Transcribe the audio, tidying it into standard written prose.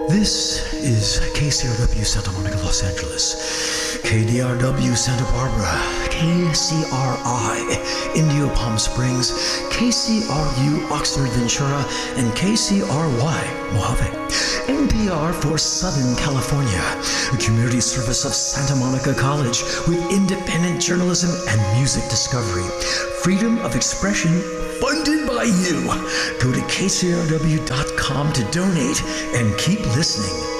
This is KCRW Santa Monica, Los Angeles, KDRW Santa Barbara, KCRI Indio Palm Springs, KCRU Oxnard Ventura, and KCRY Mojave. NPR for Southern California, a community service of Santa Monica College with independent journalism and music discovery. Freedom of expression funded by you. Go to kcrw.com to donate and keep listening.